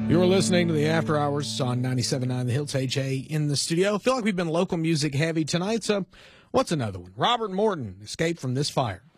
You're listening to the After Hours on 97.9 The Hills. AJ in the studio. I feel like we've been local music heavy tonight, so what's another one? Robert Morton, Escape from This Fire.